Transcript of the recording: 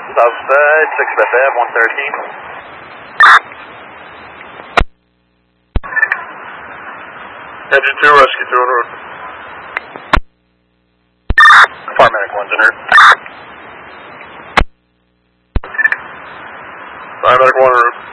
Southside, 6th Ave, 113. Engine 2, rescue 2 en route. Paramedic 1's en route. Paramedic 1 en route.